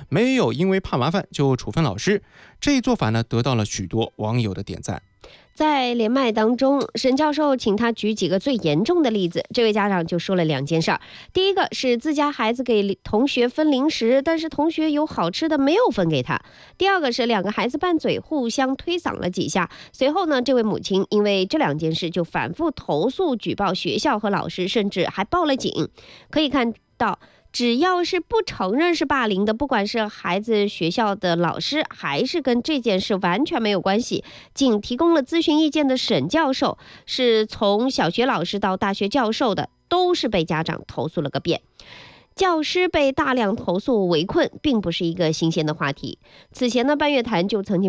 没有因为怕麻烦就处分老师。这一做法呢，得到了许多网友的点赞。 在连麦当中，沈教授请他举几个最严重的例子，这位家长就说了2件事儿。第一个是自家孩子给同学分零食，但是同学有好吃的没有分给他。第二个是2个孩子拌嘴，互相推搡了几下。随后呢，这位母亲因为这2件事就反复投诉举报学校和老师，甚至还报了警。可以看到，只要是不承认是霸凌的，不管是孩子学校的老师，还是跟这件事完全没有关系，仅提供了咨询意见的沈教授，是从小学老师到大学教授的，都是被家长投诉了个遍。教师被大量投诉围困并不是一个新鲜的话题，此前呢，半月谈就曾经